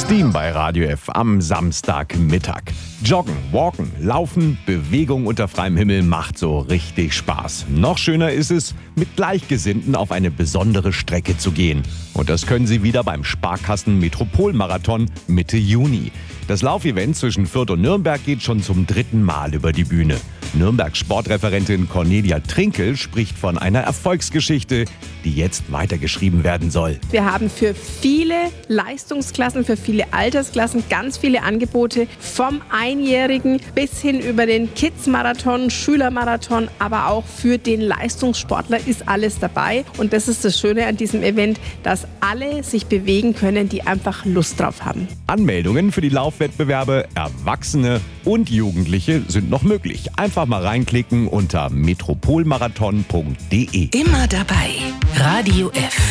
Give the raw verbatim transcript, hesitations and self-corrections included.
Steam bei Radio F am Samstagmittag. Joggen, Walken, Laufen, Bewegung unter freiem Himmel macht so richtig Spaß. Noch schöner ist es, mit Gleichgesinnten auf eine besondere Strecke zu gehen. Und das können Sie wieder beim Sparkassen Metropolmarathon Mitte Juni. Das Laufevent zwischen Fürth und Nürnberg geht schon zum dritten Mal über die Bühne. Nürnbergs Sportreferentin Cornelia Trinkel spricht von einer Erfolgsgeschichte, die jetzt weitergeschrieben werden soll. Wir haben für viele Leistungsklassen, für viele Altersklassen ganz viele Angebote, vom Einjährigen bis hin über den Kids-Marathon, Schülermarathon, aber auch für den Leistungssportler ist alles dabei. Und das ist das Schöne an diesem Event, dass alle sich bewegen können, die einfach Lust drauf haben. Anmeldungen für die Laufwettbewerbe Erwachsene und Jugendliche sind noch möglich. Einfach mal reinklicken unter metropolmarathon punkt de. Immer dabei. Radio F.